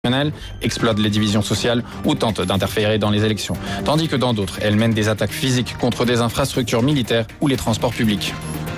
exploite les divisions sociales ou tente d'interférer dans les élections, tandis que dans d'autres, elle mène des attaques physiques contre des infrastructures militaires ou les transports publics.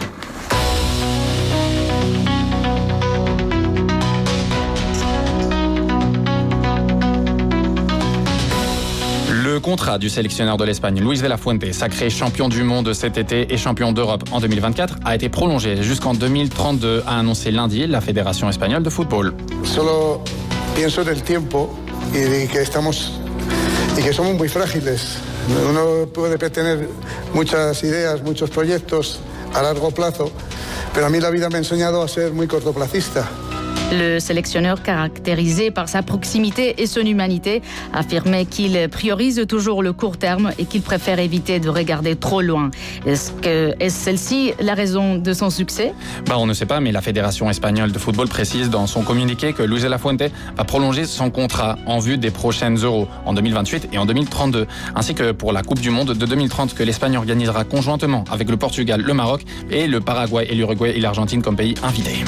Le contrat du sélectionneur de l'Espagne, Luis de la Fuente, sacré champion du monde cet été et champion d'Europe en 2024, a été prolongé jusqu'en 2032, a annoncé lundi la Fédération espagnole de football. Solo pienso en el tiempo y que somos muy frágiles. Uno puede tener muchas ideas, muchos proyectos a largo plazo, pero a mí la vida me ha enseñado a ser muy cortoplacista. Le sélectionneur, caractérisé par sa proximité et son humanité, affirmait qu'il priorise toujours le court terme et qu'il préfère éviter de regarder trop loin. Est-ce celle-ci la raison de son succès ? On ne sait pas, mais la Fédération espagnole de football précise dans son communiqué que Luis de la Fuente va prolonger son contrat en vue des prochaines Euros en 2028 et en 2032, ainsi que pour la Coupe du Monde de 2030 que l'Espagne organisera conjointement avec le Portugal, le Maroc et le Paraguay et l'Uruguay et l'Argentine comme pays invités.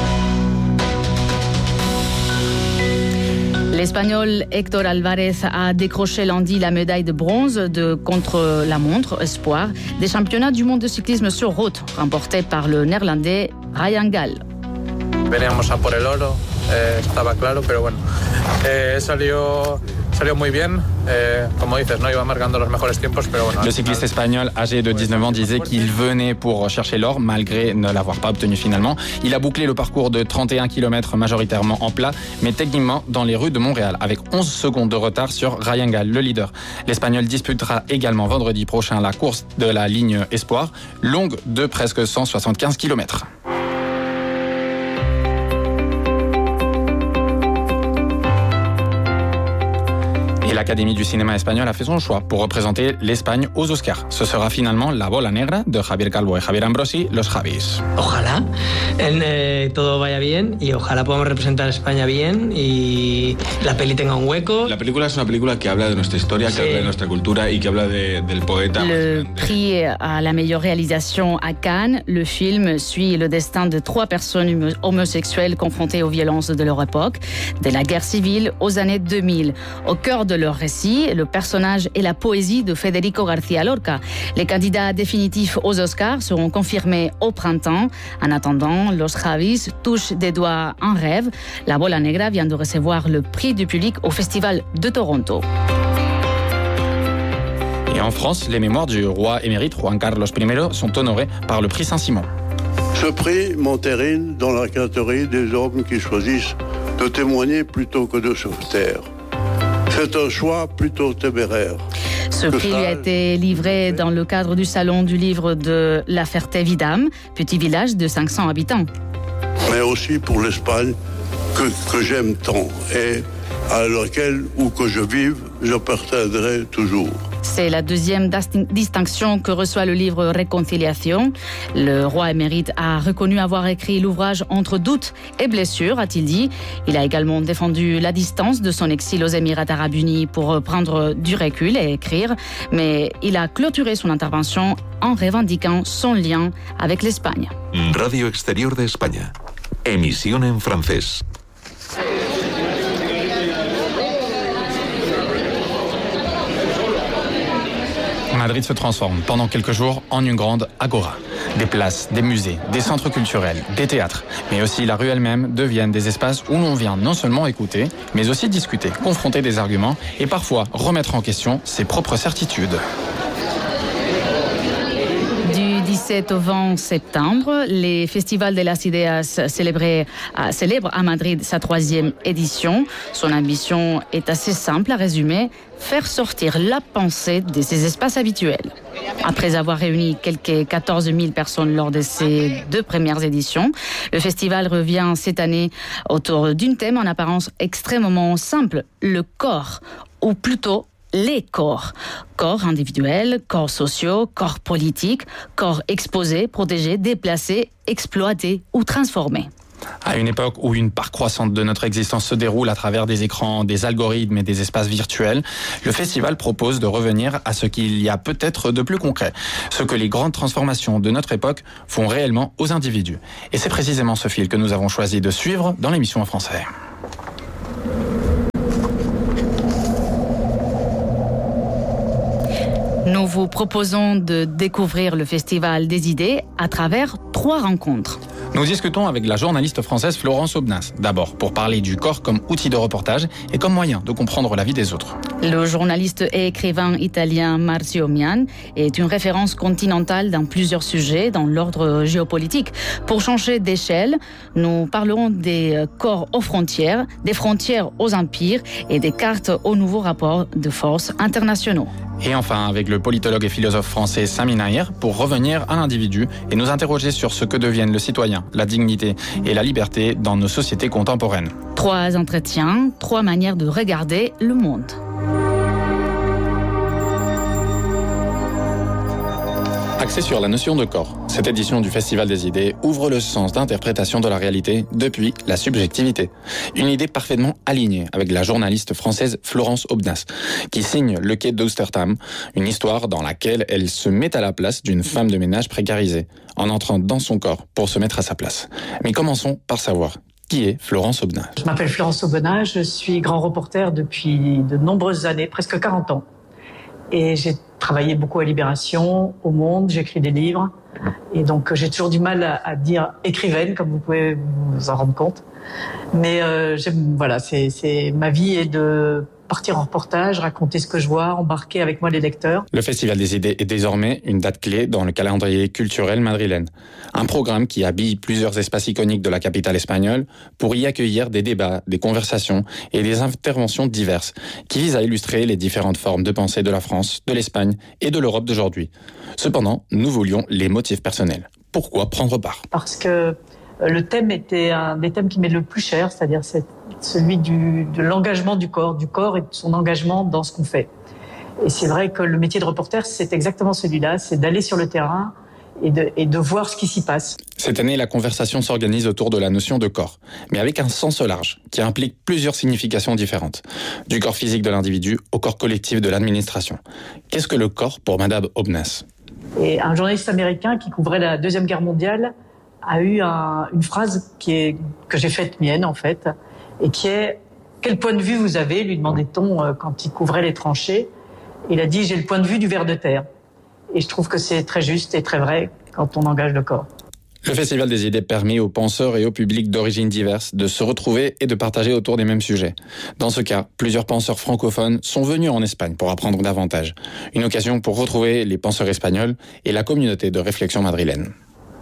L'Espagnol Héctor Alvarez a décroché lundi la médaille de bronze de contre-la-montre espoir des championnats du monde de cyclisme sur route, remporté par le Néerlandais Ryan Gal. Veníamos a por el oro, estaba claro, pero bueno, salió muy bien, como dices, no iba marcando los mejores tiempos, pero bueno. Le cycliste espagnol âgé de 19 ans disait qu'il venait pour chercher l'or malgré ne l'avoir pas obtenu finalement. Il a bouclé le parcours de 31 km majoritairement en plat, mais techniquement dans les rues de Montréal avec 11 secondes de retard sur Ryan Gal, le leader. L'Espagnol disputera également vendredi prochain la course de la ligne Espoir, longue de presque 175 km. Et l'Académie du cinéma espagnol a fait son choix pour représenter l'Espagne aux Oscars. Ce sera finalement La Bola Negra de Javier Calvo et Javier Ambrosi, Los Javis. Ojalá todo vaya bien y ojalá podamos representar a España bien y la peli tenga un hueco. La película es una película que habla de nuestra historia, que habla de nuestra cultura y que habla del poeta. Le prix à la meilleure réalisation à Cannes, le film suit le destin de 3 personnes homosexuelles confrontées aux violences de leur époque, de la guerre civile aux années 2000. Au cœur de leur récit, le personnage et la poésie de Federico García Lorca. Les candidats définitifs aux Oscars seront confirmés au printemps. En attendant, Los Javis touche des doigts un rêve. La Bola Negra vient de recevoir le prix du public au Festival de Toronto. Et en France, les mémoires du roi émérite Juan Carlos I sont honorées par le prix Saint-Simon. Ce prix m'entérine dans la catégorie des hommes qui choisissent de témoigner plutôt que de se taire. C'est un choix plutôt téméraire. Ce prix lui a été livré dans le cadre du salon du livre de La Ferté-Vidame, petit village de 500 habitants. Mais aussi pour l'Espagne que j'aime tant et à laquelle, où que je vive, j'appartiendrai toujours. C'est la deuxième distinction que reçoit le livre Réconciliation. Le roi émérite a reconnu avoir écrit l'ouvrage entre doute et blessure, a-t-il dit. Il a également défendu la distance de son exil aux Émirats arabes unis pour prendre du recul et écrire. Mais il a clôturé son intervention en revendiquant son lien avec l'Espagne. Radio Exterior de España. Emisión en francés. Madrid se transforme pendant quelques jours en une grande agora. Des places, des musées, des centres culturels, des théâtres, mais aussi la rue elle-même deviennent des espaces où l'on vient non seulement écouter, mais aussi discuter, confronter des arguments et parfois remettre en question ses propres certitudes. Du 17 au 20 septembre, les Festivals de las Ideas célèbrent à Madrid sa 3e édition. Son ambition est assez simple à résumer, faire sortir la pensée de ses espaces habituels. Après avoir réuni quelques 14 000 personnes lors de ses 2 premières éditions, le festival revient cette année autour d'un thème en apparence extrêmement simple, le corps, ou plutôt les corps. Corps individuels, corps sociaux, corps politiques, corps exposés, protégés, déplacés, exploités ou transformés. À une époque où une part croissante de notre existence se déroule à travers des écrans, des algorithmes et des espaces virtuels, le festival propose de revenir à ce qu'il y a peut-être de plus concret, ce que les grandes transformations de notre époque font réellement aux individus. Et c'est précisément ce fil que nous avons choisi de suivre dans l'émission en français. Nous vous proposons de découvrir le Festival des idées à travers 3 rencontres. Nous discutons avec la journaliste française Florence Aubenas, d'abord pour parler du corps comme outil de reportage et comme moyen de comprendre la vie des autres. Le journaliste et écrivain italien Marzio Mian est une référence continentale dans plusieurs sujets dans l'ordre géopolitique. Pour changer d'échelle, nous parlerons des corps aux frontières, des frontières aux empires et des cartes aux nouveaux rapports de force internationaux. Et enfin, avec le politologue et philosophe français Sami Nahir, pour revenir à l'individu et nous interroger sur ce que deviennent le citoyen, la dignité et la liberté dans nos sociétés contemporaines. 3 entretiens, 3 manières de regarder le monde. Axé sur la notion de corps, cette édition du Festival des idées ouvre le sens d'interprétation de la réalité depuis la subjectivité. Une idée parfaitement alignée avec la journaliste française Florence Aubenas, qui signe Le Quai d'Amsterdam, une histoire dans laquelle elle se met à la place d'une femme de ménage précarisée, en entrant dans son corps pour se mettre à sa place. Mais commençons par savoir qui est Florence Aubenas. Je m'appelle Florence Aubenas, je suis grand reporter depuis de nombreuses années, presque 40 ans. Et j'ai travaillé beaucoup à Libération, au Monde, j'écris des livres. Et donc j'ai toujours du mal à dire écrivaine, comme vous pouvez vous en rendre compte. Mais voilà, c'est ma vie est de partir en reportage, raconter ce que je vois, embarquer avec moi les lecteurs. Le Festival des idées est désormais une date clé dans le calendrier culturel madrilène. Un programme qui habille plusieurs espaces iconiques de la capitale espagnole pour y accueillir des débats, des conversations et des interventions diverses qui visent à illustrer les différentes formes de pensée de la France, de l'Espagne et de l'Europe d'aujourd'hui. Cependant, nous voulions les motifs personnels. Pourquoi prendre part ? Parce que le thème était un des thèmes qui m'est le plus cher, c'est-à-dire celui de l'engagement du corps et de son engagement dans ce qu'on fait. Et c'est vrai que le métier de reporter, c'est exactement celui-là, c'est d'aller sur le terrain et de voir ce qui s'y passe. Cette année, la conversation s'organise autour de la notion de corps, mais avec un sens large qui implique plusieurs significations différentes. Du corps physique de l'individu au corps collectif de l'administration. Qu'est-ce que le corps pour Madame Aubenas ? Et un journaliste américain qui couvrait la Deuxième Guerre mondiale a eu une phrase que j'ai faite mienne, en fait, et qui est « Quel point de vue vous avez ?» lui demandait-on quand il couvrait les tranchées. Il a dit « J'ai le point de vue du ver de terre ». Et je trouve que c'est très juste et très vrai quand on engage le corps. Le Festival des idées permet aux penseurs et aux publics d'origines diverses de se retrouver et de partager autour des mêmes sujets. Dans ce cas, plusieurs penseurs francophones sont venus en Espagne pour apprendre davantage. Une occasion pour retrouver les penseurs espagnols et la communauté de réflexion madrilène.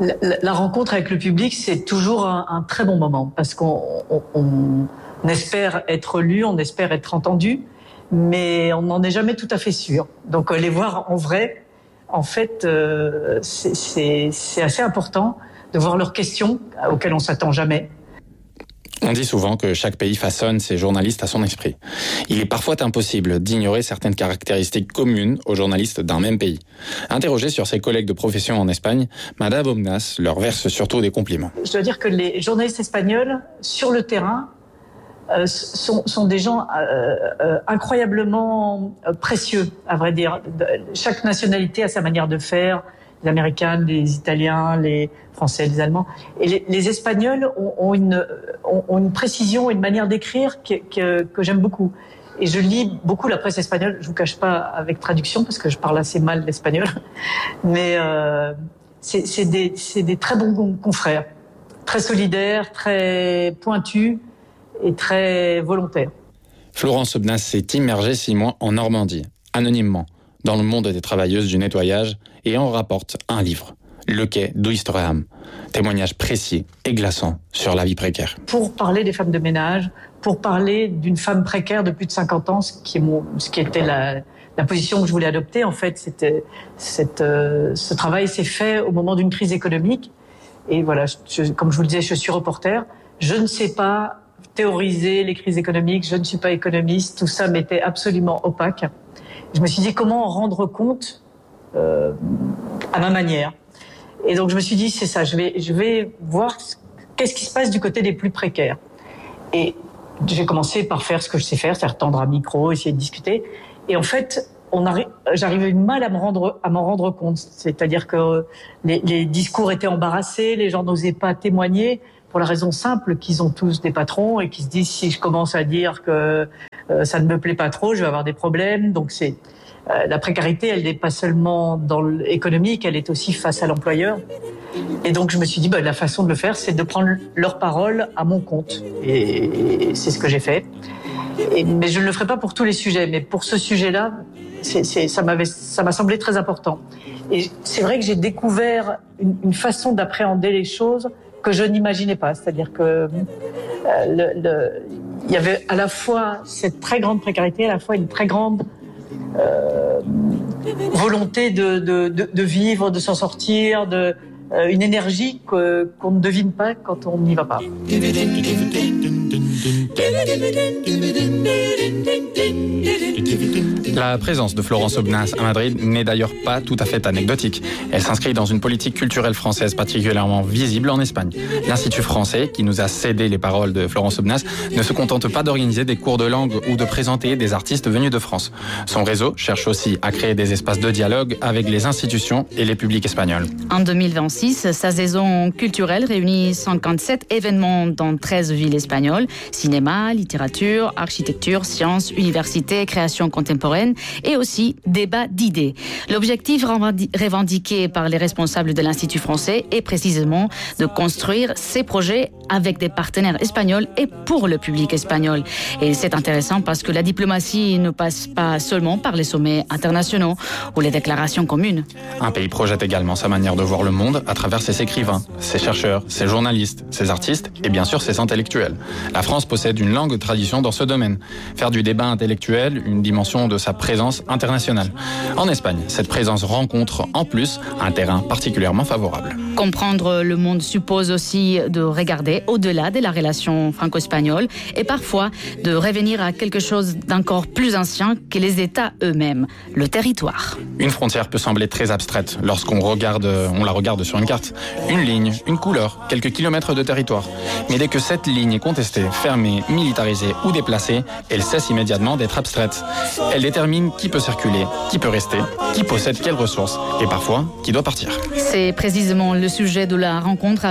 La rencontre avec le public, c'est toujours un très bon moment parce qu'on espère être lu, on espère être entendu, mais on n'en est jamais tout à fait sûr. Donc les voir en vrai, en fait, c'est assez important de voir leurs questions auxquelles on s'attend jamais. On dit souvent que chaque pays façonne ses journalistes à son esprit. Il est parfois impossible d'ignorer certaines caractéristiques communes aux journalistes d'un même pays. Interrogée sur ses collègues de profession en Espagne, Madame Aubenas leur verse surtout des compliments. Je dois dire que les journalistes espagnols, sur le terrain, sont des gens incroyablement précieux, à vrai dire. Chaque nationalité a sa manière de faire. Les Américains, les Italiens, les Français, les Allemands. Et les Espagnols ont une précision, une manière d'écrire que j'aime beaucoup. Et je lis beaucoup la presse espagnole. Je vous cache pas avec traduction parce que je parle assez mal l'espagnol. Mais c'est des très bons confrères, très solidaires, très pointus et très volontaires. Florence Aubenas s'est immergée 6 mois en Normandie, anonymement, dans le monde des travailleuses du nettoyage et en rapporte un livre, Le Quai d'Amsterdam. Témoignage précis et glaçant sur la vie précaire. Pour parler des femmes de ménage, pour parler d'une femme précaire de plus de 50 ans, ce qui était la position que je voulais adopter, en fait, ce travail s'est fait au moment d'une crise économique. Et voilà, comme je vous le disais, je suis reporter. Je ne sais pas théoriser les crises économiques, je ne suis pas économiste, tout ça m'était absolument opaque. Je me suis dit comment en rendre compte à ma manière. Et donc je me suis dit c'est ça, je vais voir qu'est-ce qui se passe du côté des plus précaires. Et j'ai commencé par faire ce que je sais faire, c'est-à-dire tendre un micro, essayer de discuter. Et en fait, j'arrivais mal à m'en rendre compte. C'est-à-dire que les discours étaient embarrassés, les gens n'osaient pas témoigner pour la raison simple qu'ils ont tous des patrons et qu'ils se disent si je commence à dire que ça ne me plaît pas trop, je vais avoir des problèmes. Donc la précarité, elle n'est pas seulement dans l'économique, elle est aussi face à l'employeur. Et donc, je me suis dit, la façon de le faire, c'est de prendre leur parole à mon compte. Et c'est ce que j'ai fait. Mais je ne le ferai pas pour tous les sujets. Mais pour ce sujet-là, ça m'a semblé très important. Et c'est vrai que j'ai découvert une façon d'appréhender les choses que je n'imaginais pas. C'est-à-dire que il y avait à la fois cette très grande précarité, à la fois une très grande volonté de vivre, de s'en sortir, une énergie qu'on ne devine pas quand on n'y va pas. La présence de Florence Aubenas à Madrid n'est d'ailleurs pas tout à fait anecdotique. Elle s'inscrit dans une politique culturelle française particulièrement visible en Espagne. L'Institut français, qui nous a cédé les paroles de Florence Aubenas, ne se contente pas d'organiser des cours de langue ou de présenter des artistes venus de France. Son réseau cherche aussi à créer des espaces de dialogue avec les institutions et les publics espagnols. En 2026, sa saison culturelle réunit 57 événements dans 13 villes espagnoles. Cinéma, littérature, architecture, sciences, université, création contemporaine et aussi débat d'idées. L'objectif revendiqué par les responsables de l'Institut français est précisément de construire ces projets avec des partenaires espagnols et pour le public espagnol. Et c'est intéressant parce que la diplomatie ne passe pas seulement par les sommets internationaux ou les déclarations communes. Un pays projette également sa manière de voir le monde à travers ses écrivains, ses chercheurs, ses journalistes, ses artistes et bien sûr ses intellectuels. La France possède une longue tradition dans ce domaine. Faire du débat intellectuel une dimension de sa présence internationale. En Espagne, cette présence rencontre en plus un terrain particulièrement favorable. Comprendre le monde suppose aussi de regarder au-delà de la relation franco-espagnole et parfois de revenir à quelque chose d'encore plus ancien que les États eux-mêmes, le territoire. Une frontière peut sembler très abstraite lorsqu'on la regarde sur une carte. Une ligne, une couleur, quelques kilomètres de territoire. Mais dès que cette ligne est contestée, fermée, militarisée ou déplacée, elle cesse immédiatement d'être abstraite. Elle détermine qui peut circuler, qui peut rester, qui possède quelles ressources et parfois qui doit partir. C'est précisément le sujet de la rencontre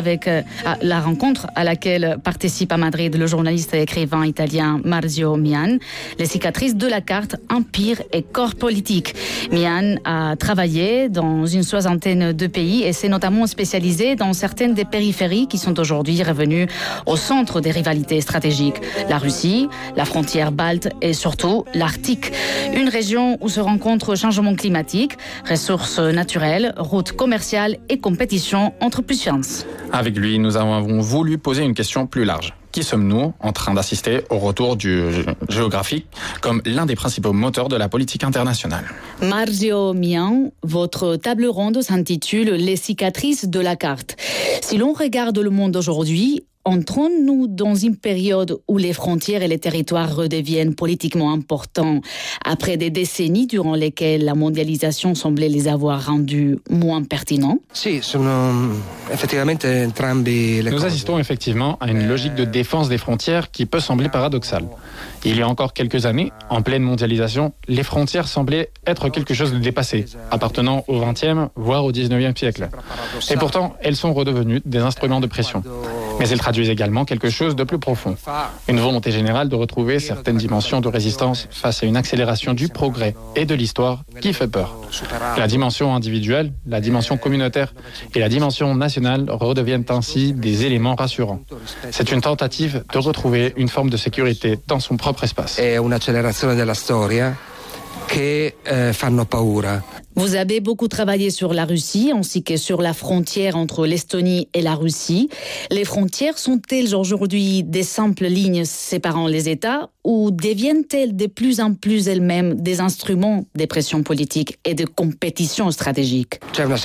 à laquelle participe à Madrid le journaliste et écrivain italien Marzio Mian, les cicatrices de la carte Empire et corps politique. Mian a travaillé dans une soixantaine de pays et s'est notamment spécialisé dans certaines des périphéries qui sont aujourd'hui revenues au centre des rivalités stratégiques. La Russie, la frontière balte et surtout l'Arctique. Une région où se rencontrent changement climatique, ressources naturelles, routes commerciales et compétition entre puissances. Avec lui, nous avons voulu poser une question plus large. Qui sommes-nous en train d'assister au retour du géographique comme l'un des principaux moteurs de la politique internationale? Marzio Mian, votre table ronde s'intitule « Les cicatrices de la carte ». Si l'on regarde le monde aujourd'hui, entrons-nous dans une période où les frontières et les territoires redeviennent politiquement importants après des décennies durant lesquelles la mondialisation semblait les avoir rendus moins pertinents? Nous assistons effectivement à une logique de défense des frontières qui peut sembler paradoxale. Il y a encore quelques années, en pleine mondialisation, les frontières semblaient être quelque chose de dépassé, appartenant au XXe, voire au XIXe siècle. Et pourtant, elles sont redevenues des instruments de pression. Mais elles traduisent également quelque chose de plus profond. Une volonté générale de retrouver certaines dimensions de résistance face à une accélération du progrès et de l'histoire qui fait peur. La dimension individuelle, la dimension communautaire et la dimension nationale redeviennent ainsi des éléments rassurants. C'est une tentative de retrouver une forme de sécurité dans son propre espace. Vous avez beaucoup travaillé sur la Russie ainsi que sur la frontière entre l'Estonie et la Russie. Les frontières sont-elles aujourd'hui des simples lignes séparant les États ou deviennent-elles de plus en plus elles-mêmes des instruments de pression politique et de compétition stratégique?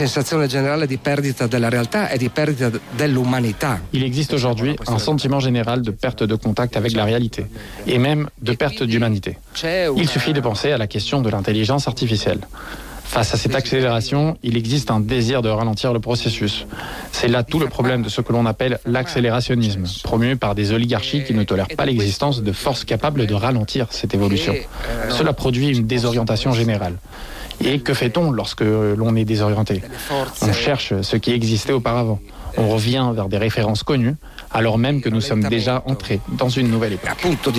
Il existe aujourd'hui un sentiment général de perte de contact avec la réalité et même de perte d'humanité. Il suffit de penser à la question de l'intelligence artificielle. Face à cette accélération, il existe un désir de ralentir le processus. C'est là tout le problème de ce que l'on appelle l'accélérationnisme, promu par des oligarchies qui ne tolèrent pas l'existence de forces capables de ralentir cette évolution. Cela produit une désorientation générale. Et que fait-on lorsque l'on est désorienté? On cherche ce qui existait auparavant. On revient vers des références connues, alors même que nous sommes déjà entrés dans une nouvelle époque.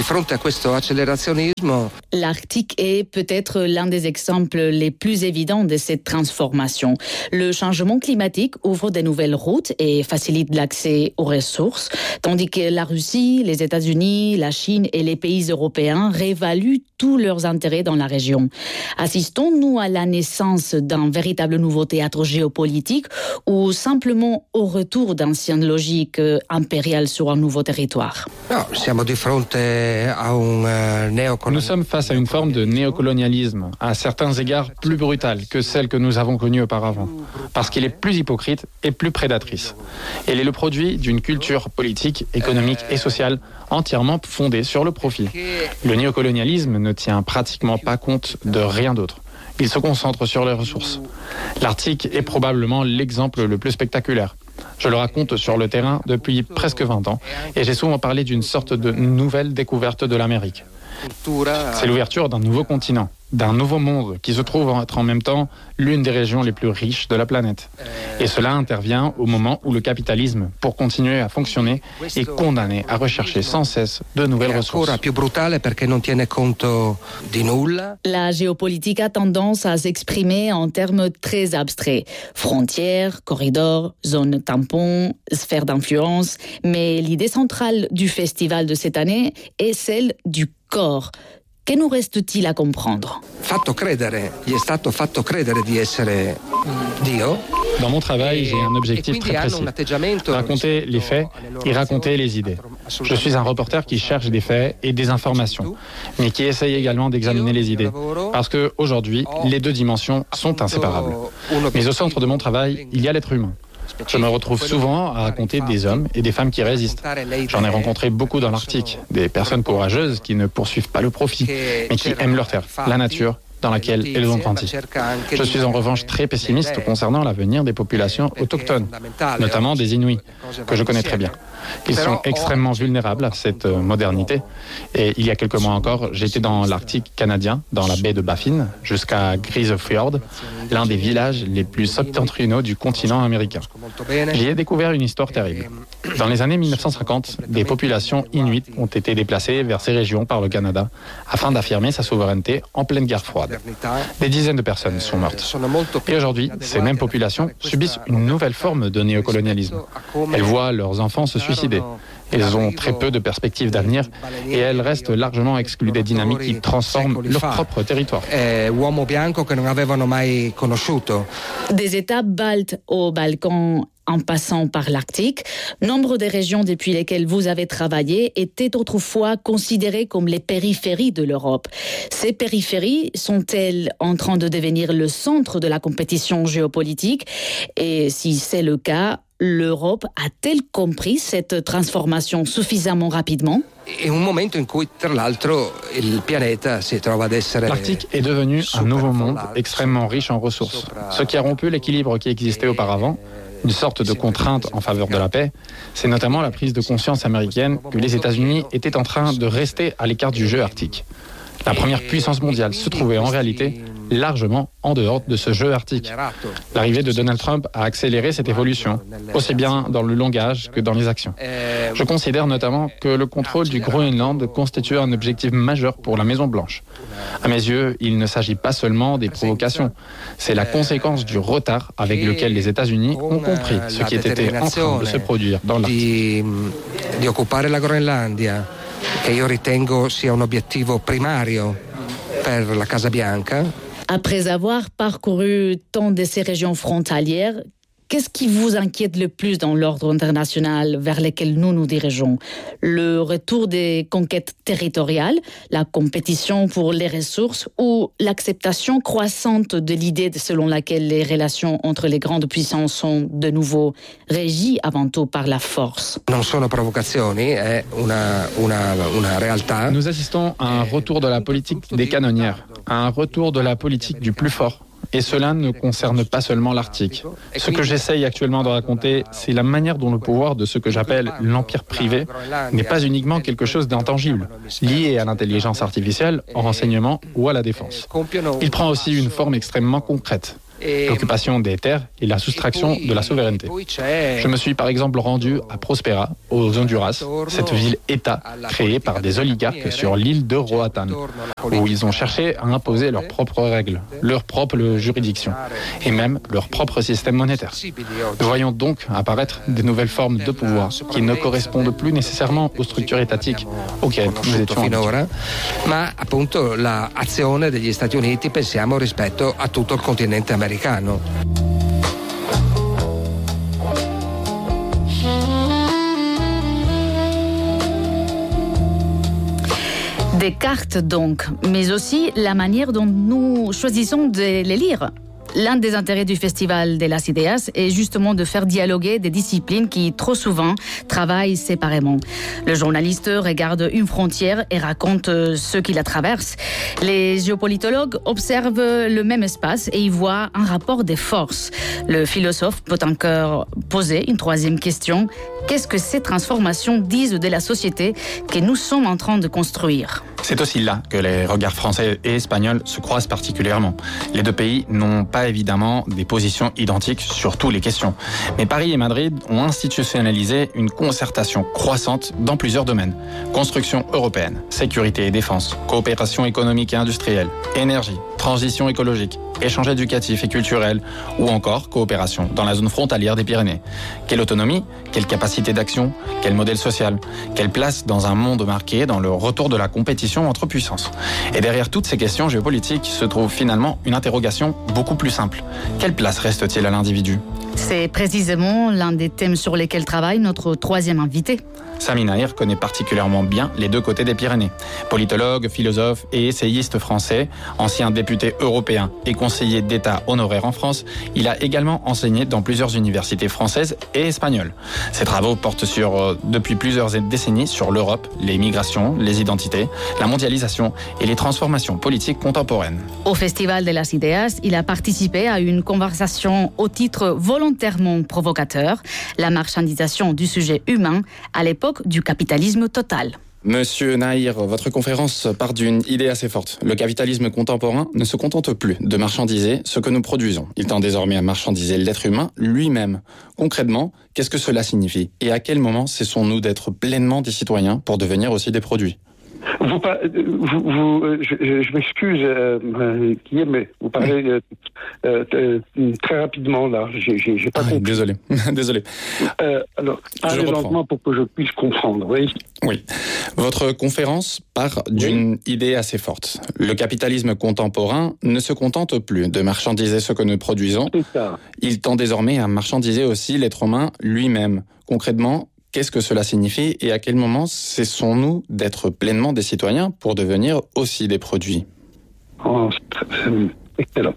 L'Arctique est peut-être l'un des exemples les plus évidents de cette transformation. Le changement climatique ouvre de nouvelles routes et facilite l'accès aux ressources, tandis que la Russie, les États-Unis, la Chine et les pays européens réévaluent tous leurs intérêts dans la région. Assistons-nous à la naissance d'un véritable nouveau théâtre géopolitique ou simplement au retour d'anciennes logiques impériales sur un nouveau territoire? Nous sommes face à une forme de néocolonialisme, à certains égards plus brutale que celle que nous avons connue auparavant, parce qu'il est plus hypocrite et plus prédatrice. Elle est le produit d'une culture politique, économique et sociale entièrement fondée sur le profit. Le néocolonialisme ne tient pratiquement pas compte de rien d'autre. Il se concentre sur les ressources. L'Arctique est probablement l'exemple le plus spectaculaire. Je le raconte sur le terrain depuis presque 20 ans et j'ai souvent parlé d'une sorte de nouvelle découverte de l'Amérique. C'est l'ouverture d'un nouveau continent, d'un nouveau monde qui se trouve être en même temps l'une des régions les plus riches de la planète. Et cela intervient au moment où le capitalisme, pour continuer à fonctionner, est condamné à rechercher sans cesse de nouvelles ressources. La géopolitique a tendance à s'exprimer en termes très abstraits. Frontières, corridors, zones tampons, sphères d'influence. Mais l'idée centrale du festival de cette année est celle du corps. Que nous reste-t-il à comprendre? Dans mon travail, j'ai un objectif très précis. Raconter les faits et raconter les idées. Je suis un reporter qui cherche des faits et des informations, mais qui essaye également d'examiner les idées. Parce qu'aujourd'hui, les deux dimensions sont inséparables. Mais au centre de mon travail, il y a l'être humain. Je me retrouve souvent à raconter des hommes et des femmes qui résistent. J'en ai rencontré beaucoup dans l'Arctique, des personnes courageuses qui ne poursuivent pas le profit, mais qui aiment leur terre, la nature dans laquelle elles ont grandi. Je suis en revanche très pessimiste concernant l'avenir des populations autochtones, notamment des Inuits, que je connais très bien. Ils sont extrêmement vulnérables à cette modernité. Et il y a quelques mois encore, j'étais dans l'Arctique canadien, dans la baie de Baffin, jusqu'à Grisefjord, l'un des villages les plus septentrionaux du continent américain. J'y ai découvert une histoire terrible. Dans les années 1950, des populations inuites ont été déplacées vers ces régions par le Canada afin d'affirmer sa souveraineté en pleine guerre froide. Des dizaines de personnes sont mortes. Et aujourd'hui, ces mêmes populations subissent une nouvelle forme de néocolonialisme. Elles voient leurs enfants se suicider. Elles ont très peu de perspectives d'avenir et elles restent largement exclues des dynamiques qui transforment leur propre territoire. Des États baltes aux Balkans en passant par l'Arctique, nombre des régions depuis lesquelles vous avez travaillé étaient autrefois considérées comme les périphéries de l'Europe. Ces périphéries sont-elles en train de devenir le centre de la compétition géopolitique? Et si c'est le cas, l'Europe a-t-elle compris cette transformation suffisamment rapidement? L'Arctique est devenu un nouveau monde extrêmement riche en ressources, ce qui a rompu l'équilibre qui existait auparavant. Une sorte de contrainte en faveur de la paix, c'est notamment la prise de conscience américaine que les États-Unis étaient en train de rester à l'écart du jeu arctique. La première puissance mondiale se trouvait en réalité largement en dehors de ce jeu arctique. L'arrivée de Donald Trump a accéléré cette évolution, aussi bien dans le langage que dans les actions. Je considère notamment que le contrôle du Groenland constitue un objectif majeur pour la Maison-Blanche. À mes yeux, il ne s'agit pas seulement des provocations, c'est la conséquence du retard avec lequel les États-Unis ont compris ce qui était en train de se produire dans l'Arctique. Di occupare la Groenlandia, che io ritengo sia un obiettivo primario per la Casa Bianca. Après avoir parcouru tant de ces régions frontalières, qu'est-ce qui vous inquiète le plus dans l'ordre international vers lequel nous nous dirigeons? Le retour des conquêtes territoriales, la compétition pour les ressources ou l'acceptation croissante de l'idée selon laquelle les relations entre les grandes puissances sont de nouveau régies avant tout par la force? Non sono provocazioni, è una realtà. Nous assistons à un retour de la politique des canonnières, à un retour de la politique du plus fort. Et cela ne concerne pas seulement l'Arctique. Ce que j'essaye actuellement de raconter, c'est la manière dont le pouvoir de ce que j'appelle l'empire privé n'est pas uniquement quelque chose d'intangible, lié à l'intelligence artificielle, au renseignement ou à la défense. Il prend aussi une forme extrêmement concrète. l'occupation des terres et la soustraction de la souveraineté. Je me suis par exemple rendu à Prospera, aux Honduras, cette ville-État créée par des oligarques sur l'île de Roatán, où ils ont cherché à imposer leurs propres règles, leur propre juridiction et même leur propre système monétaire. Nous voyons donc apparaître des nouvelles formes de pouvoir qui ne correspondent plus nécessairement aux structures étatiques auxquelles nous étions finora, ma appunto la azione degli Stati Uniti, pensiamo, rispetto a tutto il continente americano. Des cartes donc, mais aussi la manière dont nous choisissons de les lire. L'un des intérêts du Festival de las Ideas est justement de faire dialoguer des disciplines qui, trop souvent, travaillent séparément. Le journaliste regarde une frontière et raconte ce qui la traverse. Les géopolitologues observent le même espace et y voient un rapport des forces. Le philosophe peut encore poser une troisième question. Qu'est-ce que ces transformations disent de la société que nous sommes en train de construire ? C'est aussi là que les regards français et espagnols se croisent particulièrement. Les deux pays n'ont pas évidemment des positions identiques sur toutes les questions. Mais Paris et Madrid ont institutionnalisé une concertation croissante dans plusieurs domaines. Construction européenne, sécurité et défense, coopération économique et industrielle, énergie, transition écologique, échange éducatif et culturel ou encore coopération dans la zone frontalière des Pyrénées. Quelle autonomie, quelle capacité d'action, quel modèle social, quelle place dans un monde marqué dans le retour de la compétition entre puissances. Et derrière toutes ces questions géopolitiques se trouve finalement une interrogation beaucoup plus simple. Quelle place reste-t-il à l'individu ? C'est précisément l'un des thèmes sur lesquels travaille notre troisième invité. Sami Nahir connaît particulièrement bien les deux côtés des Pyrénées. Politologue, philosophe et essayiste français, ancien député européen et conseiller d'État honoraire en France, il a également enseigné dans plusieurs universités françaises et espagnoles. Ses travaux portent depuis plusieurs décennies sur l'Europe, les migrations, les identités, la mondialisation et les transformations politiques contemporaines. Au Festival de las Ideas, il a participé à une conversation au titre volontairement provocateur, la marchandisation du sujet humain à l'époque du capitalisme total. Monsieur Nahir, votre conférence part d'une idée assez forte. Le capitalisme contemporain ne se contente plus de marchandiser ce que nous produisons. Il tend désormais à marchandiser l'être humain lui-même. Concrètement, qu'est-ce que cela signifie ? Et à quel moment cessons-nous d'être pleinement des citoyens pour devenir aussi des produits ? Je m'excuse, Guillaume, mais vous parlez très rapidement là. J'ai pas compris. Désolé. Alors, parlez lentement pour que je puisse comprendre. Oui. Votre conférence part d'une idée assez forte. Le capitalisme contemporain ne se contente plus de marchandiser ce que nous produisons. C'est ça. Il tend désormais à marchandiser aussi l'être humain lui-même. Concrètement, qu'est-ce que cela signifie et à quel moment cessons-nous d'être pleinement des citoyens pour devenir aussi des produits ? Excellent.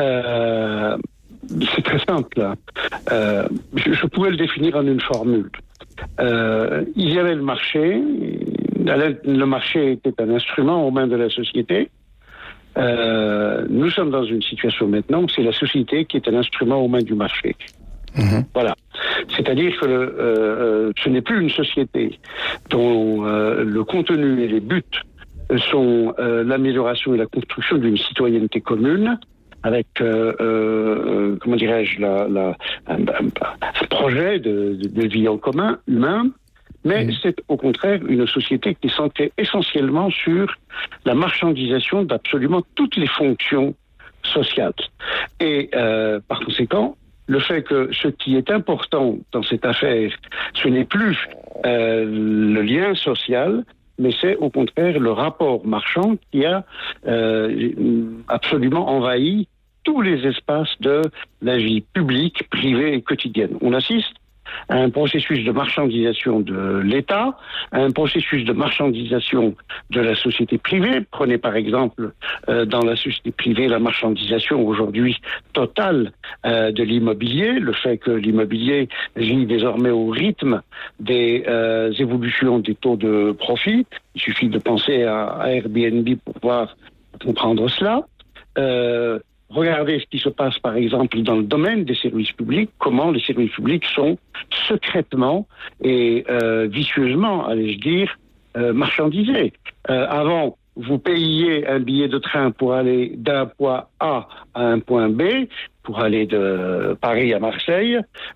C'est très simple. Là. Je pourrais le définir en une formule. Il y avait le marché. Le marché était un instrument aux mains de la société. Nous sommes dans une situation maintenant où c'est la société qui est un instrument aux mains du marché. Voilà. C'est-à-dire que ce n'est plus une société dont le contenu et les buts sont l'amélioration et la construction d'une citoyenneté commune avec, comment dirais-je, un projet de vie en commun, humain, mais c'est au contraire une société qui est centrée essentiellement sur la marchandisation d'absolument toutes les fonctions sociales. Et par conséquent, le fait que ce qui est important dans cette affaire, ce n'est plus le lien social, mais c'est au contraire le rapport marchand qui a absolument envahi tous les espaces de la vie publique, privée et quotidienne. On assiste à un processus de marchandisation de l'État, à un processus de marchandisation de la société privée. Prenez par exemple dans la société privée la marchandisation aujourd'hui totale de l'immobilier, le fait que l'immobilier vit désormais au rythme des évolutions des taux de profit. Il suffit de penser à Airbnb pour pouvoir comprendre cela. Regardez ce qui se passe, par exemple, dans le domaine des services publics, comment les services publics sont secrètement et vicieusement, allais-je dire, marchandisés. Avant, vous payiez un billet de train pour aller d'un point A à un point B, pour aller de Paris à Marseille.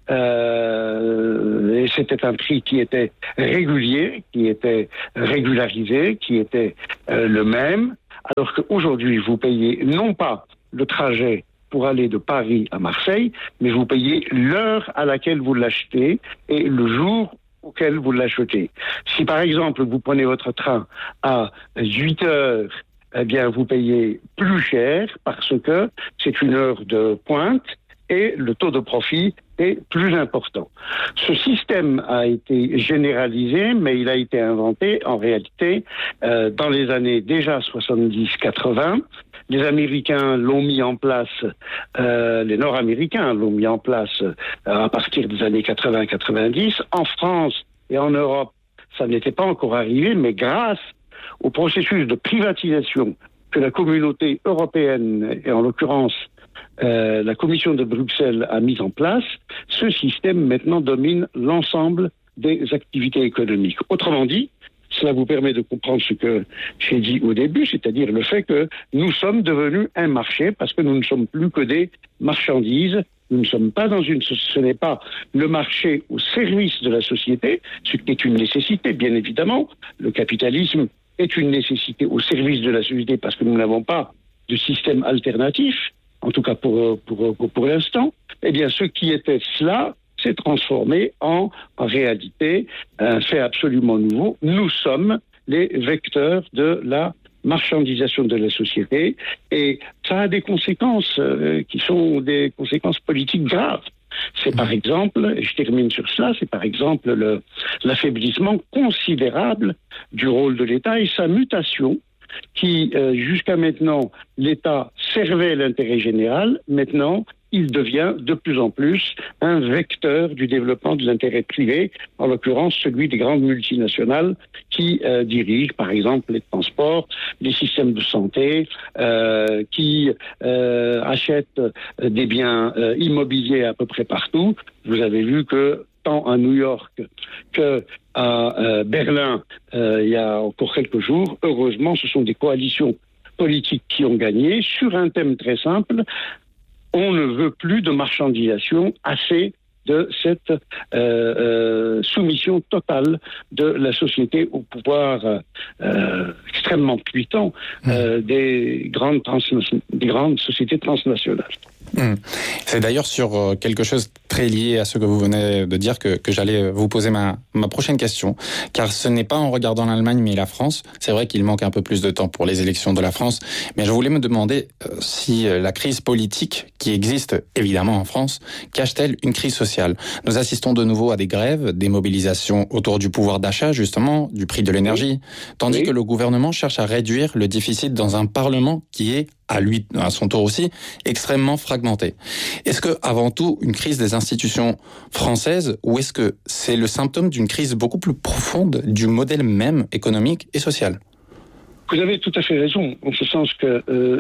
Et c'était un prix qui était régulier, qui était régularisé, qui était le même. Alors qu'aujourd'hui, vous payez non pas le trajet pour aller de Paris à Marseille, mais vous payez l'heure à laquelle vous l'achetez et le jour auquel vous l'achetez. Si par exemple vous prenez votre train à 8 heures, eh bien vous payez plus cher parce que c'est une heure de pointe et le taux de profit est plus important. Ce système a été généralisé, mais il a été inventé en réalité dans les années déjà 70-80. Les Américains l'ont mis en place, les Nord-Américains l'ont mis en place à partir des années 80-90. En France et en Europe, ça n'était pas encore arrivé, mais grâce au processus de privatisation que la communauté européenne, et en l'occurrence la Commission de Bruxelles a mis en place, ce système maintenant domine l'ensemble des activités économiques. Autrement dit, cela vous permet de comprendre ce que j'ai dit au début, c'est-à-dire le fait que nous sommes devenus un marché parce que nous ne sommes plus que des marchandises. Nous ne sommes pas ce n'est pas le marché au service de la société, ce qui est une nécessité, bien évidemment. Le capitalisme est une nécessité au service de la société parce que nous n'avons pas de système alternatif, en tout cas pour l'instant. Eh bien, ce qui était cela s'est transformé en réalité un fait absolument nouveau. Nous sommes les vecteurs de la marchandisation de la société et ça a des conséquences qui sont des conséquences politiques graves. C'est par exemple, et je termine sur cela, c'est par exemple l'affaiblissement considérable du rôle de l'État et sa mutation qui, jusqu'à maintenant, l'État servait l'intérêt général. Maintenant, il devient de plus en plus un vecteur du développement de l'intérêt privé, en l'occurrence celui des grandes multinationales qui dirigent, par exemple, les transports, les systèmes de santé, qui achètent des biens immobiliers à peu près partout. Vous avez vu que tant à New York qu'à Berlin, il y a encore quelques jours, heureusement, ce sont des coalitions politiques qui ont gagné sur un thème très simple. On ne veut plus de marchandisation, assez de cette soumission totale de la société au pouvoir extrêmement puissant des grandes sociétés transnationales. C'est d'ailleurs sur quelque chose très lié à ce que vous venez de dire que j'allais vous poser ma prochaine question, car ce n'est pas en regardant l'Allemagne mais la France. C'est vrai qu'il manque un peu plus de temps pour les élections de la France, mais je voulais me demander si la crise politique qui existe évidemment en France cache-t-elle une crise sociale. Nous assistons de nouveau à des grèves, des mobilisations autour du pouvoir d'achat justement, du prix de l'énergie, tandis que le gouvernement cherche à réduire le déficit dans un Parlement qui est à son tour aussi, extrêmement fragmenté. Est-ce que, avant tout, une crise des institutions françaises, ou est-ce que c'est le symptôme d'une crise beaucoup plus profonde du modèle même économique et social ? Vous avez tout à fait raison, en ce sens que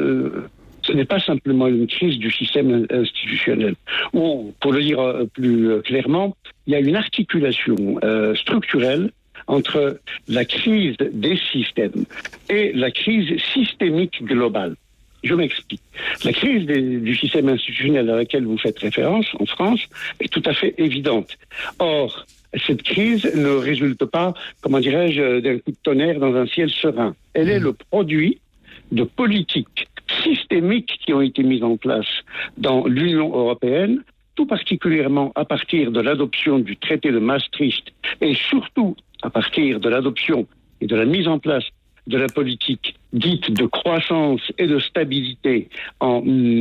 ce n'est pas simplement une crise du système institutionnel. Ou, pour le dire plus clairement, il y a une articulation structurelle entre la crise des systèmes et la crise systémique globale. Je m'explique. La crise du système institutionnel à laquelle vous faites référence en France est tout à fait évidente. Or, cette crise ne résulte pas, comment dirais-je, d'un coup de tonnerre dans un ciel serein. Elle est le produit de politiques systémiques qui ont été mises en place dans l'Union européenne, tout particulièrement à partir de l'adoption du traité de Maastricht et surtout à partir de l'adoption et de la mise en place de la politique dite de croissance et de stabilité en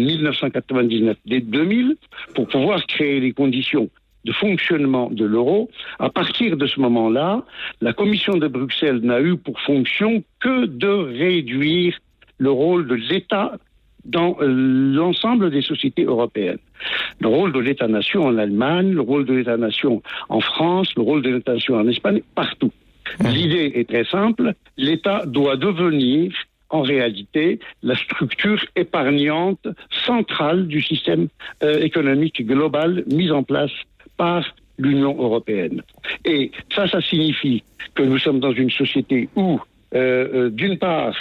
1999 dès 2000 pour pouvoir créer les conditions de fonctionnement de l'euro. À partir de ce moment-là, la Commission de Bruxelles n'a eu pour fonction que de réduire le rôle de l'État dans l'ensemble des sociétés européennes. Le rôle de l'État-nation en Allemagne, le rôle de l'État-nation en France, le rôle de l'État-nation en Espagne, partout. L'idée est très simple, l'État doit devenir en réalité la structure épargnante centrale du système économique global mis en place par l'Union européenne. Et ça signifie que nous sommes dans une société où d'une part,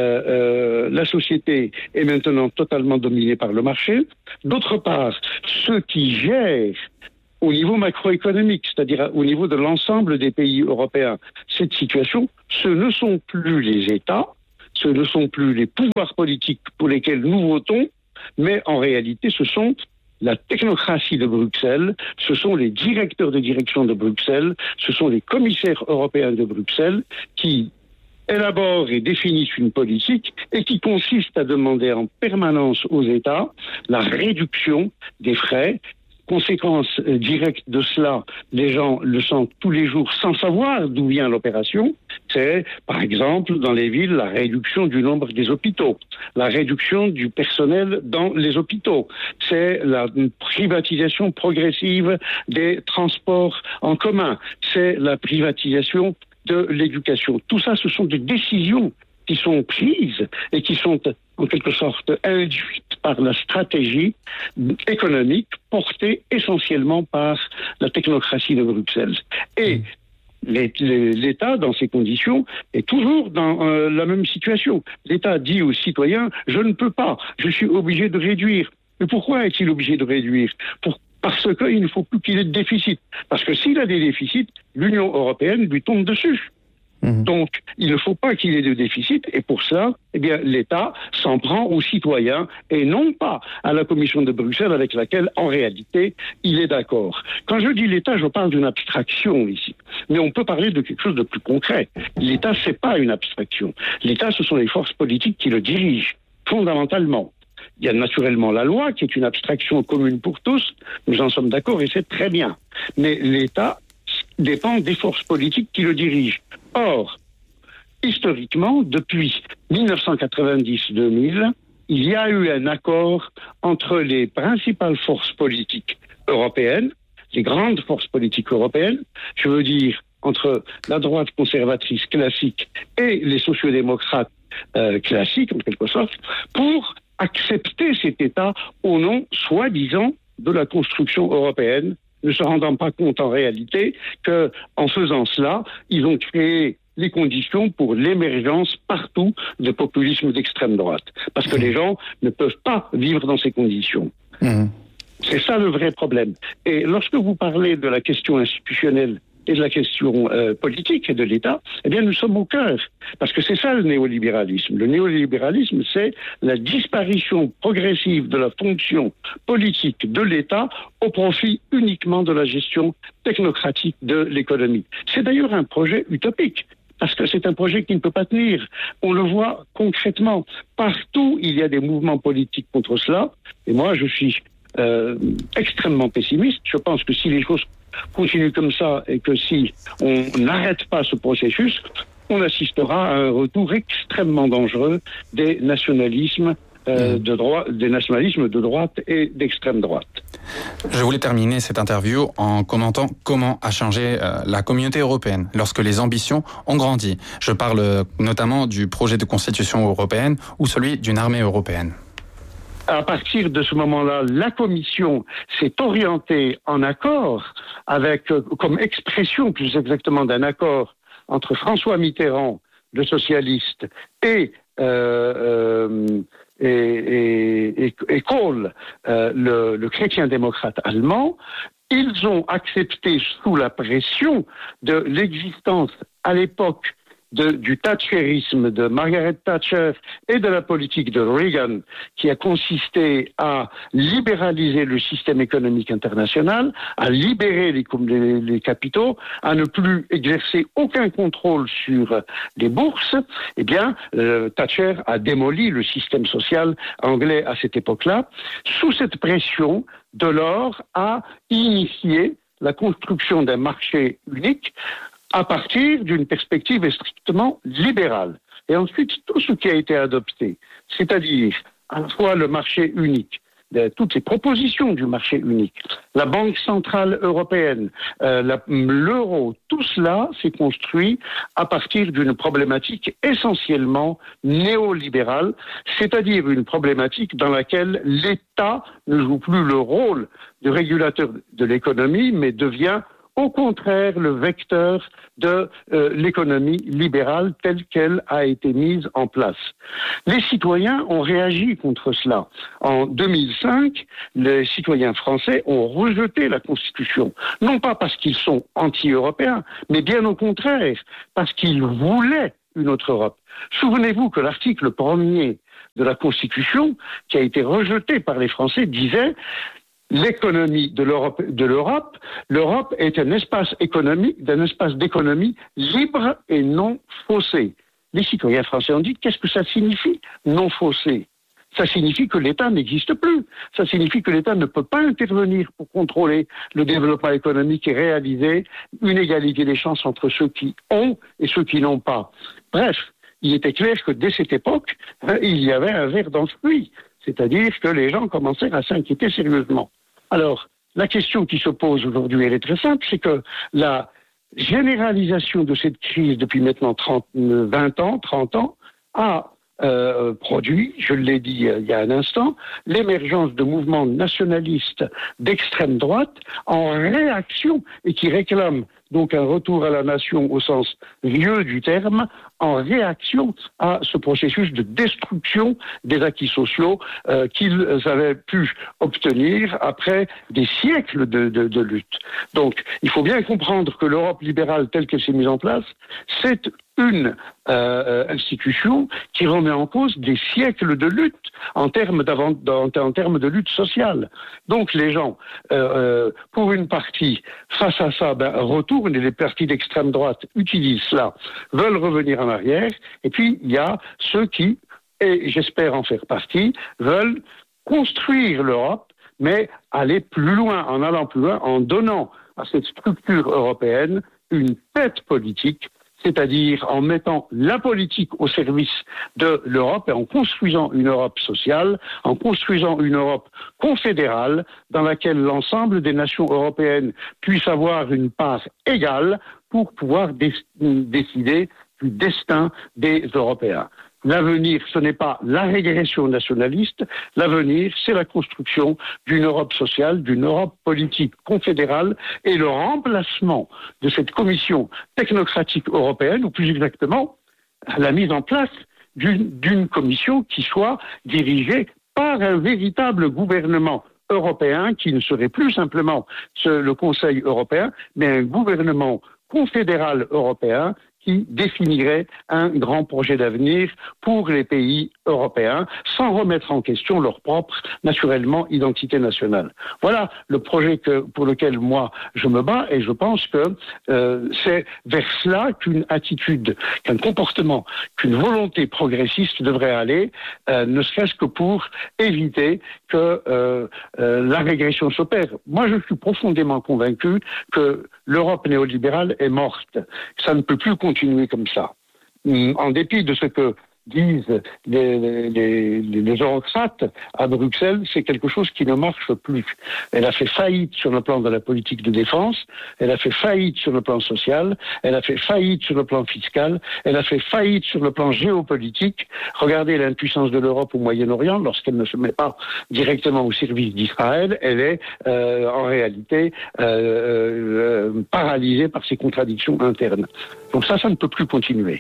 la société est maintenant totalement dominée par le marché. D'autre part, ceux qui gèrent au niveau macroéconomique, c'est-à-dire au niveau de l'ensemble des pays européens, cette situation, ce ne sont plus les États, ce ne sont plus les pouvoirs politiques pour lesquels nous votons, mais en réalité, ce sont la technocratie de Bruxelles, ce sont les directeurs de direction de Bruxelles, ce sont les commissaires européens de Bruxelles qui élaborent et définissent une politique et qui consiste à demander en permanence aux États la réduction des frais. Conséquence directe de cela, les gens le sentent tous les jours sans savoir d'où vient l'opération. C'est, par exemple, dans les villes, la réduction du nombre des hôpitaux, la réduction du personnel dans les hôpitaux. C'est la privatisation progressive des transports en commun. C'est la privatisation de l'éducation. Tout ça, ce sont des décisions qui sont prises et qui sont en quelque sorte induites par la stratégie économique portée essentiellement par la technocratie de Bruxelles. Et l'État, dans ces conditions, est toujours dans la même situation. L'État dit aux citoyens, je ne peux pas, je suis obligé de réduire. Mais pourquoi est-il obligé de réduire ? Parce qu'il ne faut plus qu'il ait de déficit. Parce que s'il a des déficits, l'Union européenne lui tombe dessus. Donc, il ne faut pas qu'il y ait de déficit, et pour cela, eh bien, l'État s'en prend aux citoyens, et non pas à la Commission de Bruxelles avec laquelle, en réalité, il est d'accord. Quand je dis l'État, je parle d'une abstraction ici. Mais on peut parler de quelque chose de plus concret. L'État, c'est pas une abstraction. L'État, ce sont les forces politiques qui le dirigent, fondamentalement. Il y a naturellement la loi, qui est une abstraction commune pour tous. Nous en sommes d'accord, et c'est très bien. Mais l'État dépend des forces politiques qui le dirigent. Or, historiquement, depuis 1990-2000, il y a eu un accord entre les principales forces politiques européennes, les grandes forces politiques européennes, je veux dire entre la droite conservatrice classique et les sociodémocrates classiques, en quelque sorte, pour accepter cet État au nom, soi-disant, de la construction européenne, ne se rendant pas compte en réalité qu'en faisant cela, ils ont créé les conditions pour l'émergence partout de populisme d'extrême droite. Parce que les gens ne peuvent pas vivre dans ces conditions. C'est ça le vrai problème. Et lorsque vous parlez de la question institutionnelle et de la question politique et de l'État, eh bien nous sommes au cœur. Parce que c'est ça le néolibéralisme. Le néolibéralisme, c'est la disparition progressive de la fonction politique de l'État au profit uniquement de la gestion technocratique de l'économie. C'est d'ailleurs un projet utopique. Parce que c'est un projet qui ne peut pas tenir. On le voit concrètement. Partout, il y a des mouvements politiques contre cela. Et moi, je suis extrêmement pessimiste. Je pense que si les choses continuent comme ça et que si on n'arrête pas ce processus, on assistera à un retour extrêmement dangereux des nationalismes de droite et d'extrême droite. Je voulais terminer cette interview en commentant comment a changé la communauté européenne lorsque les ambitions ont grandi. Je parle notamment du projet de constitution européenne ou celui d'une armée européenne. À partir de ce moment-là, la Commission s'est orientée en accord avec, comme expression plus exactement d'un accord entre François Mitterrand, le socialiste, et Kohl, le chrétien-démocrate allemand. Ils ont accepté sous la pression de l'existence à l'époque du thatcherisme de Margaret Thatcher et de la politique de Reagan qui a consisté à libéraliser le système économique international, à libérer les capitaux, à ne plus exercer aucun contrôle sur les bourses, eh bien, Thatcher a démoli le système social anglais à cette époque-là. Sous cette pression, Delors a initié la construction d'un marché unique à partir d'une perspective strictement libérale. Et ensuite, tout ce qui a été adopté, c'est-à-dire à la fois le marché unique, toutes les propositions du marché unique, la Banque centrale européenne, l'euro, tout cela s'est construit à partir d'une problématique essentiellement néolibérale, c'est-à-dire une problématique dans laquelle l'État ne joue plus le rôle de régulateur de l'économie, mais devient au contraire le vecteur de l'économie libérale telle qu'elle a été mise en place. Les citoyens ont réagi contre cela. En 2005, les citoyens français ont rejeté la Constitution, non pas parce qu'ils sont anti-européens, mais bien au contraire, parce qu'ils voulaient une autre Europe. Souvenez-vous que l'article 1er de la Constitution, qui a été rejeté par les Français, disait l'économie de l'Europe est un espace d'économie libre et non faussé. Les citoyens français ont dit, qu'est-ce que ça signifie, non faussé ? Ça signifie que l'État n'existe plus. Ça signifie que l'État ne peut pas intervenir pour contrôler le développement économique et réaliser une égalité des chances entre ceux qui ont et ceux qui n'ont pas. Bref, il était clair que dès cette époque, il y avait un ver dans le fruit. C'est-à-dire que les gens commencèrent à s'inquiéter sérieusement. Alors, la question qui se pose aujourd'hui, elle est très simple, c'est que la généralisation de cette crise depuis maintenant 30 ans, a produit, je l'ai dit il y a un instant, l'émergence de mouvements nationalistes d'extrême droite en réaction et qui réclament donc un retour à la nation au sens vieux du terme, en réaction à ce processus de destruction des acquis sociaux qu'ils avaient pu obtenir après des siècles de lutte. Donc, il faut bien comprendre que l'Europe libérale telle qu'elle s'est mise en place, c'est une institution qui remet en cause des siècles de lutte en termes de lutte sociale. Donc les gens, pour une partie, face à ça, retournent, et les partis d'extrême droite utilisent cela, veulent revenir en arrière, et puis il y a ceux qui, et j'espère en faire partie, veulent construire l'Europe, mais aller plus loin, en allant plus loin, en donnant à cette structure européenne une tête politique, c'est-à-dire en mettant la politique au service de l'Europe et en construisant une Europe sociale, en construisant une Europe confédérale dans laquelle l'ensemble des nations européennes puissent avoir une part égale pour pouvoir décider du destin des Européens. L'avenir, ce n'est pas la régression nationaliste, l'avenir, c'est la construction d'une Europe sociale, d'une Europe politique confédérale et le remplacement de cette commission technocratique européenne, ou plus exactement, la mise en place d'une commission qui soit dirigée par un véritable gouvernement européen qui ne serait plus simplement le Conseil européen, mais un gouvernement confédéral européen qui définirait un grand projet d'avenir pour les pays européens, sans remettre en question leur propre, naturellement, identité nationale. Voilà le projet pour lequel moi je me bats, et je pense que c'est vers cela qu'une attitude, qu'un comportement, qu'une volonté progressiste devrait aller, ne serait-ce que pour éviter que la régression s'opère. Moi, je suis profondément convaincu que l'Europe néolibérale est morte. Ça ne peut plus continuer comme ça. En dépit de ce que disent les eurocrates à Bruxelles, c'est quelque chose qui ne marche plus. Elle a fait faillite sur le plan de la politique de défense, elle a fait faillite sur le plan social, elle a fait faillite sur le plan fiscal, elle a fait faillite sur le plan géopolitique. Regardez l'impuissance de l'Europe au Moyen-Orient, lorsqu'elle ne se met pas directement au service d'Israël, elle est en réalité paralysée par ses contradictions internes. Donc ça ne peut plus continuer.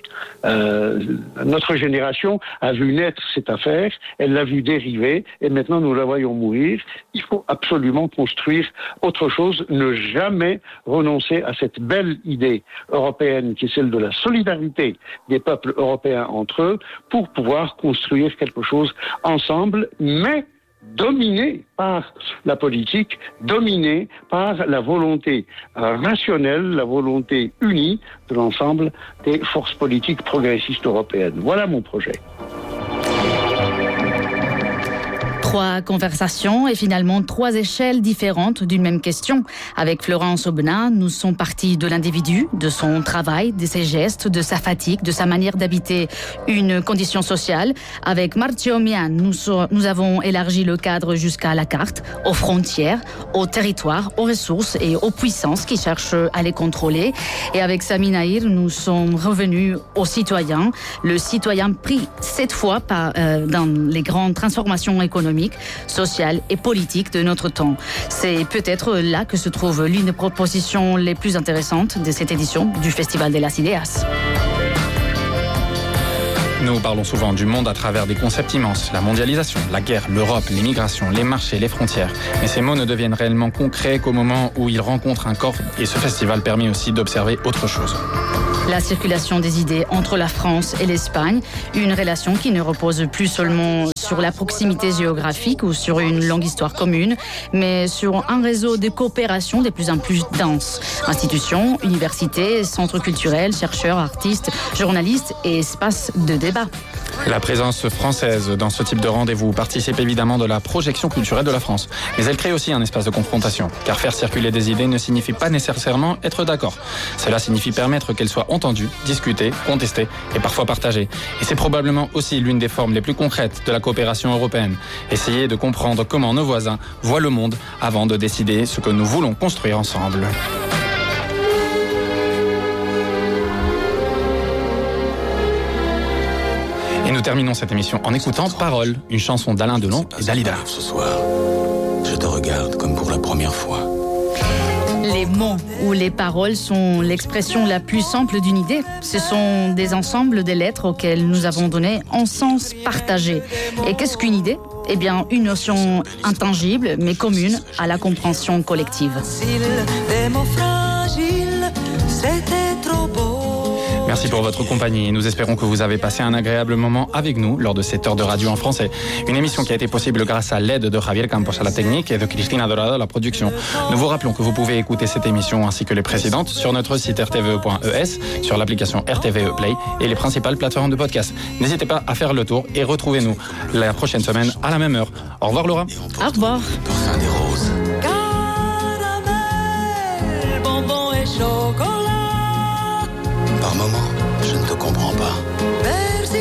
Notre génération a vu naître cette affaire, elle l'a vu dériver, et maintenant nous la voyons mourir. Il faut absolument construire autre chose, ne jamais renoncer à cette belle idée européenne qui est celle de la solidarité des peuples européens entre eux, pour pouvoir construire quelque chose ensemble, mais dominé par la politique, dominé par la volonté rationnelle, la volonté unie de l'ensemble des forces politiques progressistes européennes. Voilà mon projet. 3 conversations et finalement 3 échelles différentes d'une même question. Avec Florence Aubenas, nous sommes partis de l'individu, de son travail, de ses gestes, de sa fatigue, de sa manière d'habiter une condition sociale. Avec Marcio Mian, nous avons élargi le cadre jusqu'à la carte, aux frontières, aux territoires, aux ressources et aux puissances qui cherchent à les contrôler. Et avec Sami Nahir, nous sommes revenus aux citoyens. Le citoyen pris cette fois dans les grandes transformations économiques économique, social et politique de notre temps. C'est peut-être là que se trouve l'une des propositions les plus intéressantes de cette édition du Festival de las Ideas. Nous parlons souvent du monde à travers des concepts immenses, la mondialisation, la guerre, l'Europe, l'immigration, les marchés, les frontières. Mais ces mots ne deviennent réellement concrets qu'au moment où ils rencontrent un corps, et ce festival permet aussi d'observer autre chose. La circulation des idées entre la France et l'Espagne, une relation qui ne repose plus seulement sur la proximité géographique ou sur une longue histoire commune, mais sur un réseau de coopération de plus en plus dense. Institutions, universités, centres culturels, chercheurs, artistes, journalistes et espaces de débat. La présence française dans ce type de rendez-vous participe évidemment de la projection culturelle de la France. Mais elle crée aussi un espace de confrontation, car faire circuler des idées ne signifie pas nécessairement être d'accord. Cela signifie permettre qu'elles soient entendues, discutées, contestées et parfois partagées. Et c'est probablement aussi l'une des formes les plus concrètes de la coopération européenne. Essayer de comprendre comment nos voisins voient le monde avant de décider ce que nous voulons construire ensemble. Et nous terminons cette émission en écoutant Parole, une chanson d'Alain Delon et Dalida. Ce soir, je te regarde comme pour la première fois. Les mots ou les paroles sont l'expression la plus simple d'une idée. Ce sont des ensembles de lettres auxquelles nous avons donné un sens partagé. Et qu'est-ce qu'une idée ? Eh bien, une notion intangible mais commune à la compréhension collective. Des mots fragiles, c'était trop beau. Merci pour votre compagnie. Nous espérons que vous avez passé un agréable moment avec nous lors de cette heure de radio en français. Une émission qui a été possible grâce à l'aide de Javier Campos à la technique et de Cristina Dorado à la production. Nous vous rappelons que vous pouvez écouter cette émission ainsi que les précédentes sur notre site rtve.es, sur l'application RTVE Play et les principales plateformes de podcast. N'hésitez pas à faire le tour et retrouvez-nous la prochaine semaine à la même heure. Au revoir Laura. Au revoir. Parfum des roses. Caramel, bonbons et chocolat. Par moments, je ne te comprends pas.